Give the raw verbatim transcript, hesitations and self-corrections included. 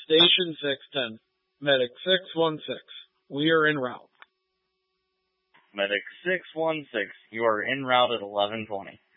Station six ten. Medic six one six. We are en route. Medic six one six, you are en route at eleven twenty.